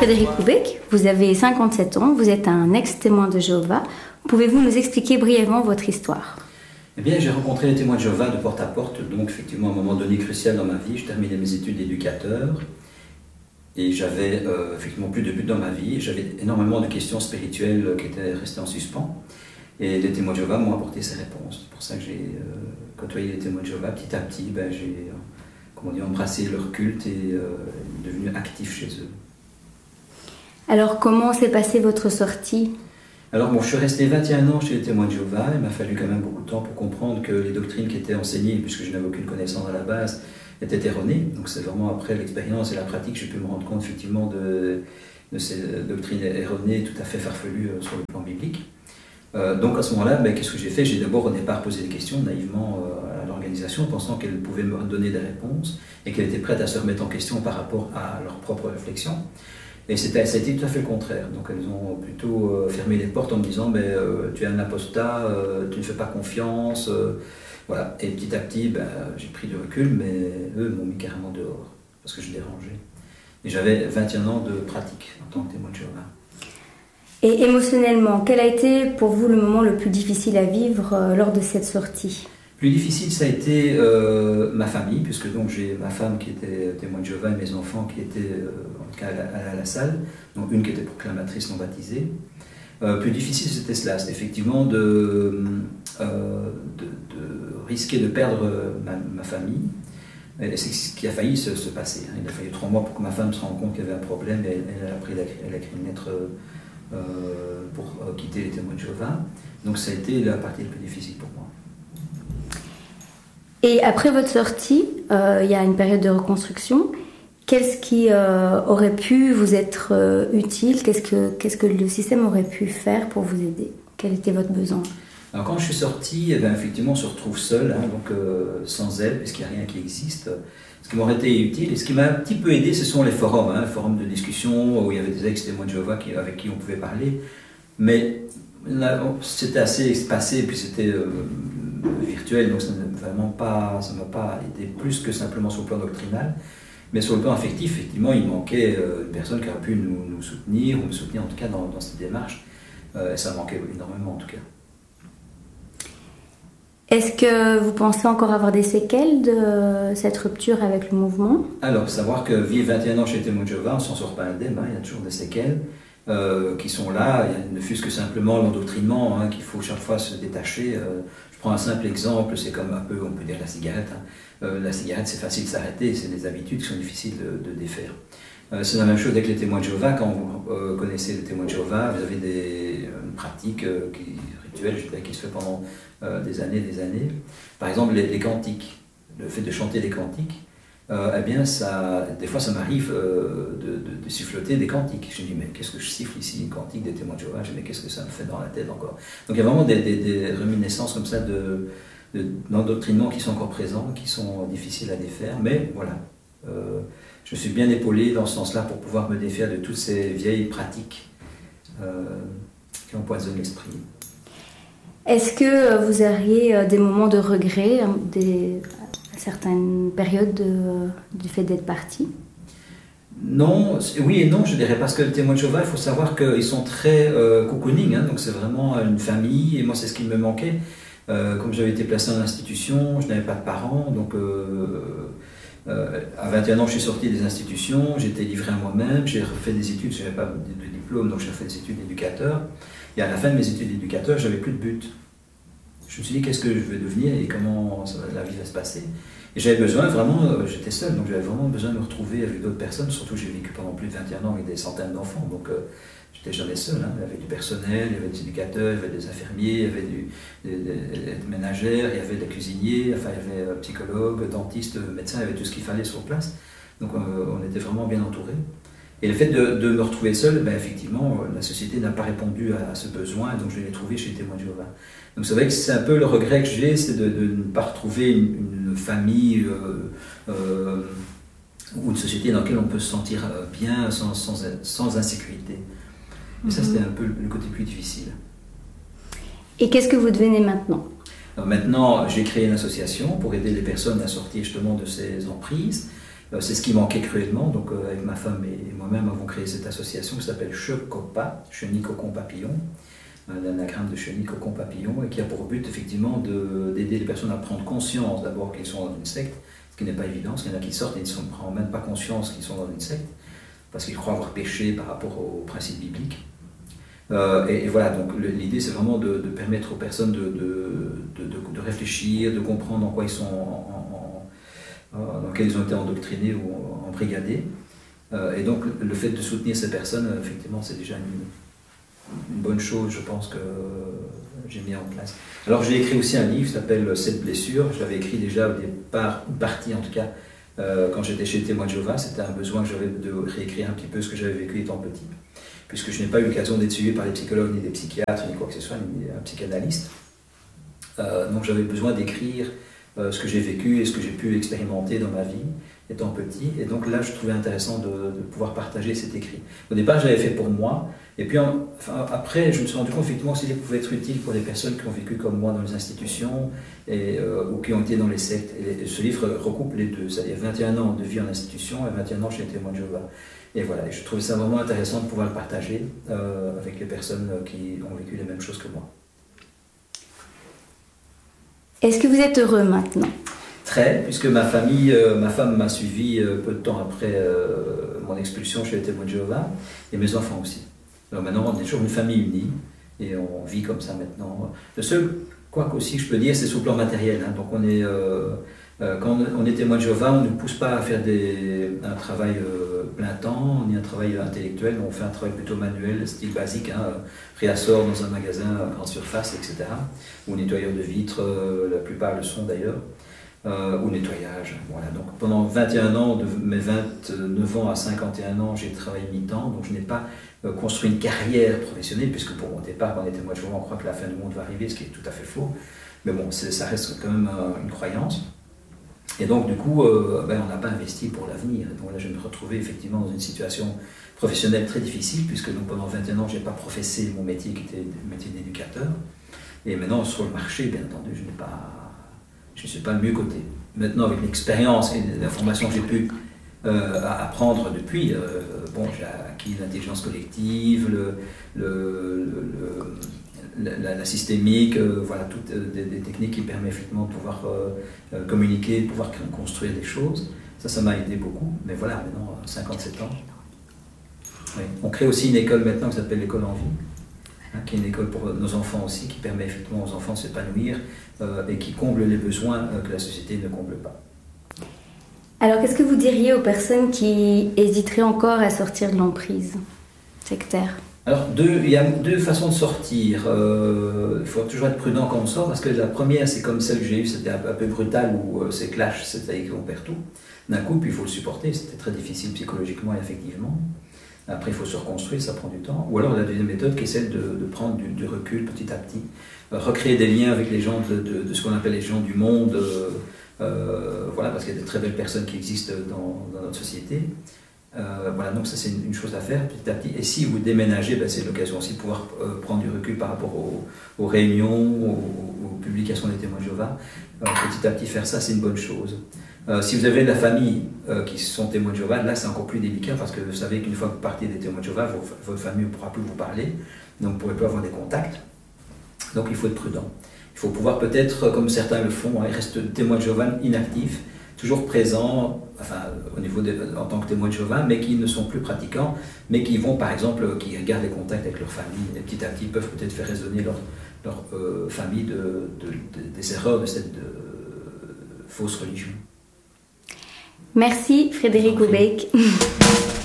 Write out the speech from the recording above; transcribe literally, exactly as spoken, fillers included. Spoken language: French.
Frédéric Houbec, vous avez cinquante-sept ans, vous êtes un ex-témoin de Jéhovah. Pouvez-vous nous expliquer brièvement votre histoire ? Eh bien, j'ai rencontré les témoins de Jéhovah de porte à porte, donc effectivement à un moment donné crucial dans ma vie. Je terminais mes études d'éducateur et j'avais euh, effectivement plus de but dans ma vie. J'avais énormément de questions spirituelles qui étaient restées en suspens. Et les témoins de Jéhovah m'ont apporté ces réponses. C'est pour ça que j'ai euh, côtoyé les témoins de Jéhovah. Petit à petit, ben, j'ai euh, comment dire, embrassé leur culte et euh, devenu actif chez eux. Alors, comment s'est passée votre sortie ? Alors bon, je suis resté vingt et un ans chez les témoins de Jéhovah. Il m'a fallu quand même beaucoup de temps pour comprendre que les doctrines qui étaient enseignées, puisque je n'avais aucune connaissance à la base, étaient erronées. Donc c'est vraiment après l'expérience et la pratique que j'ai pu me rendre compte effectivement de, de ces doctrines erronées tout à fait farfelues sur le plan biblique. Euh, donc à ce moment-là, ben, qu'est-ce que j'ai fait ? J'ai d'abord au départ posé des questions naïvement euh, à l'organisation, pensant qu'elle pouvait me donner des réponses et qu'elle était prête à se remettre en question par rapport à leur propre réflexion. Et c'était, ça a été tout à fait le contraire. Donc elles ont plutôt euh, fermé les portes en me disant ben, euh, tu es un apostat, euh, tu ne fais pas confiance. Euh, voilà. Et petit à petit, ben, j'ai pris du recul, mais eux m'ont mis carrément dehors parce que je dérangeais. Et j'avais vingt et un ans de pratique en tant que témoin de Jéhovah. Et émotionnellement, quel a été pour vous le moment le plus difficile à vivre euh, lors de cette sortie ? Le plus difficile, ça a été euh, ma famille, puisque donc j'ai ma femme qui était témoin de Jéhovah et mes enfants qui étaient euh, en tout cas à la, à la salle, donc une qui était proclamatrice non baptisée. Euh, plus difficile, c'était cela, c'était effectivement de, euh, de, de risquer de perdre ma, ma famille. Et c'est ce qui a failli se, se passer. Il a fallu trois mois pour que ma femme se rende compte qu'il y avait un problème et elle, elle a pris la, elle a écrit une lettre euh, pour euh, quitter les témoins de Jéhovah. Donc ça a été la partie la plus difficile pour moi. Et après votre sortie, euh, il y a une période de reconstruction. Qu'est-ce qui euh, aurait pu vous être euh, utile ? Qu'est-ce que, qu'est-ce que le système aurait pu faire pour vous aider ? Quel était votre besoin ? Alors quand je suis sorti, eh bien, effectivement on se retrouve seul, hein, donc euh, sans aide, puisqu'il n'y a rien qui existe. Ce qui m'aurait été utile, et ce qui m'a un petit peu aidé, ce sont les forums, hein, forums de discussion, où il y avait des ex-témoins de Jéhovah qui, avec qui on pouvait parler. Mais là, c'était assez espacé, et puis c'était... Euh, virtuel, donc ça ne vraiment pas, ça m'a pas aidé plus que simplement sur le plan doctrinal, mais sur le plan affectif, effectivement, il manquait euh, une personne qui aurait pu nous, nous soutenir, ou me soutenir en tout cas dans, dans cette démarche, euh, et ça manquait énormément en tout cas. Est-ce que vous pensez encore avoir des séquelles de cette rupture avec le mouvement ? Alors, savoir que vivre vingt et un ans chez les témoins de Jéhovah, on ne s'en sort pas indemne, hein, il y a toujours des séquelles euh, qui sont là, il y a, ne fût-ce que simplement l'endoctrinement, hein, qu'il faut chaque fois se détacher. Euh, Je prends un simple exemple, c'est comme un peu, on peut dire la cigarette. Hein. Euh, la cigarette, c'est facile de s'arrêter, c'est des habitudes qui sont difficiles de, de défaire. Euh, c'est la même chose avec les témoins de Jéhovah. Quand vous euh, connaissez les témoins de Jéhovah, vous avez des, une pratique euh, qui, rituelle, je dirais, qui se fait pendant euh, des années des années. Par exemple, les, les cantiques, le fait de chanter des cantiques, euh, eh bien, ça, des fois, ça m'arrive euh, de, de, de siffloter des cantiques. Je me dis, mais qu'est-ce que je siffle ici, une cantique des témoins de Jéhovah ? Je me dis, mais qu'est-ce que ça me fait dans la tête encore ? Donc, il y a vraiment des, des, des réminiscences comme ça de, de, d'endoctrinement qui sont encore présents, qui sont difficiles à défaire. Mais voilà, euh, je suis bien épaulé dans ce sens-là pour pouvoir me défaire de toutes ces vieilles pratiques euh, qui empoisonnent l'esprit. Est-ce que vous auriez des moments de regret, des... certaines périodes de, du fait d'être parti ? Non, oui et non, je dirais, parce que le témoin de Jéhovah, il faut savoir qu'ils sont très euh, cocooning, hein, donc c'est vraiment une famille, et moi c'est ce qui me manquait. Euh, comme j'avais été placé en institution, je n'avais pas de parents, donc euh, euh, à vingt et un ans je suis sorti des institutions, j'étais livré à moi-même, j'ai refait des études, je n'avais pas de diplôme, donc j'ai fait des études d'éducateur, et à la fin de mes études d'éducateur, j'avais plus de but. Je me suis dit, qu'est-ce que je vais devenir et comment ça, la vie va se passer. Et j'avais besoin, vraiment, euh, j'étais seul, donc j'avais vraiment besoin de me retrouver avec d'autres personnes, surtout j'ai vécu pendant plus de vingt et un ans avec des centaines d'enfants, donc euh, j'étais jamais seul, hein. Il y avait du personnel, il y avait des éducateurs, il y avait des infirmiers, il y avait du, des, des, des ménagères, il y avait des cuisiniers, enfin il y avait psychologues, dentistes, médecins, il y avait tout ce qu'il fallait sur place, donc euh, on était vraiment bien entourés. Et le fait de, de me retrouver seul, ben effectivement, la société n'a pas répondu à, à ce besoin, donc je l'ai trouvé chez les témoins de Jéhovah. Donc c'est vrai que c'est un peu le regret que j'ai, c'est de, de ne pas retrouver une, une famille euh, euh, ou une société dans laquelle on peut se sentir bien sans, sans, sans insécurité. Et mm-hmm. ça, c'était un peu le, le côté plus difficile. Et qu'est-ce que vous devenez maintenant ? Alors maintenant, j'ai créé une association pour aider les personnes à sortir justement de ces emprises. C'est ce qui manquait cruellement, donc avec ma femme et moi-même. moi-même avons créé cette association qui s'appelle CHECOPA, Chenille Cocon Papillon, l'anagramme de Chenille Cocon Papillon, et qui a pour but effectivement de, d'aider les personnes à prendre conscience d'abord qu'ils sont dans une secte, ce qui n'est pas évident, parce qu'il y en a qui sortent et ils ne prennent même pas conscience qu'ils sont dans une secte, parce qu'ils croient avoir péché par rapport aux principes bibliques. Euh, et, et voilà, donc l'idée c'est vraiment de, de permettre aux personnes de, de, de, de, de réfléchir, de comprendre en quoi ils sont, en, en, en, dans quels ils ont été endoctrinés ou embrigadés. Euh, et donc le fait de soutenir ces personnes, effectivement, c'est déjà une, une bonne chose, je pense, que j'ai mis en place. Alors j'ai écrit aussi un livre qui s'appelle Sept blessures. Je l'avais écrit déjà au départ, une partie en tout cas, euh, quand j'étais chez Témoins de Jéhovah. C'était un besoin que j'avais de réécrire un petit peu ce que j'avais vécu étant petit, puisque je n'ai pas eu l'occasion d'être suivi par des psychologues, ni des psychiatres, ni quoi que ce soit, ni un psychanalyste. Euh, donc j'avais besoin d'écrire euh, ce que j'ai vécu et ce que j'ai pu expérimenter dans ma vie étant petit. Et donc là, je trouvais intéressant de, de pouvoir partager cet écrit. Au départ, je l'avais fait pour moi. Et puis en, enfin, après, je me suis rendu compte effectivement que ça pouvait être utile pour des personnes qui ont vécu comme moi dans les institutions et, euh, ou qui ont été dans les sectes. Et, les, et ce livre recoupe les deux, c'est-à-dire vingt et un ans de vie en institution et vingt et un ans chez les Témoins de Jéhovah. Et voilà, et je trouvais ça vraiment intéressant de pouvoir le partager euh, avec les personnes qui ont vécu les mêmes choses que moi. Est-ce que vous êtes heureux maintenant ? Très, puisque ma famille, euh, ma femme m'a suivi euh, peu de temps après euh, mon expulsion chez les Témoins de Jéhovah, et mes enfants aussi. Alors maintenant, on est toujours une famille unie, et on vit comme ça maintenant. Le seul, quoi qu'aussi je peux dire, c'est sur le plan matériel. Hein. Donc on est, euh, euh, quand on est Témoins de Jéhovah, on ne nous pousse pas à faire des, un travail euh, plein temps, ni un travail intellectuel, on fait un travail plutôt manuel, style basique, hein, réassort dans un magasin à grande surface, et cetera. Ou nettoyeur de vitres, euh, la plupart le sont d'ailleurs. Euh, au nettoyage. Voilà. Donc pendant vingt et un ans, de mes vingt-neuf ans à cinquante et un ans, j'ai travaillé mi-temps, donc je n'ai pas euh, construit une carrière professionnelle, puisque pour mon départ, quand on était Témoins de Jéhovah, on croit que la fin du monde va arriver, ce qui est tout à fait faux. Mais bon, ça reste quand même euh, une croyance. Et donc du coup, euh, ben, on n'a pas investi pour l'avenir. Donc là, je me retrouvais effectivement dans une situation professionnelle très difficile, puisque donc, pendant vingt et un ans, je n'ai pas professé mon métier qui était le métier d'éducateur. Et maintenant, sur le marché, bien entendu, je n'ai pas... je ne suis pas le mieux coté. Maintenant, avec l'expérience et l'information que j'ai pu euh, apprendre depuis, euh, bon, j'ai acquis l'intelligence collective, le, le, le, le, la, la systémique, euh, voilà, toutes euh, des, des techniques qui permettent effectivement de pouvoir euh, communiquer, de pouvoir construire des choses. Ça, ça m'a aidé beaucoup. Mais voilà, maintenant, cinquante-sept ans. Oui. On crée aussi une école maintenant qui s'appelle l'école en vie, hein, qui est une école pour nos enfants aussi, qui permet effectivement aux enfants de s'épanouir euh, et qui comble les besoins euh, que la société ne comble pas. Alors, qu'est-ce que vous diriez aux personnes qui hésiteraient encore à sortir de l'emprise sectaire ? Alors, deux, il y a deux façons de sortir. Euh, il faut toujours être prudent quand on sort, parce que la première, c'est comme celle que j'ai eue, c'était un peu, un peu brutal, où euh, c'est clash, c'est-à-dire qu'on perd tout d'un coup, puis il faut le supporter. C'était très difficile psychologiquement et affectivement. Après, il faut se reconstruire, ça prend du temps. Ou alors, la deuxième méthode qui est celle de, de prendre du, du recul petit à petit, euh, recréer des liens avec les gens de, de, de ce qu'on appelle les gens du monde, euh, euh, voilà, parce qu'il y a de très belles personnes qui existent dans, dans notre société. Euh, voilà, donc ça c'est une, une chose à faire petit à petit. Et si vous déménagez, ben, c'est l'occasion aussi de pouvoir euh, prendre du recul par rapport aux, aux réunions, aux, aux publications des Témoins de Jéhovah. Euh, petit à petit faire ça, c'est une bonne chose. Euh, si vous avez de la famille euh, qui sont Témoins de Jéhovah, là c'est encore plus délicat, parce que vous savez qu'une fois que vous partez des Témoins de Jéhovah, vos, votre famille ne pourra plus vous parler, donc vous ne pourrez plus avoir des contacts. Donc il faut être prudent. Il faut pouvoir peut-être, comme certains le font, hein, ils restent Témoins de Jéhovah inactifs, toujours présents, enfin, au niveau de, en tant que Témoins de Jéhovah, mais qui ne sont plus pratiquants, mais qui vont, par exemple, qui gardent des contacts avec leur famille, et petit à petit peuvent peut-être faire résonner leur, leur euh, famille de, de, de, des erreurs de cette de, fausse religion. Merci Frédéric Houbeik.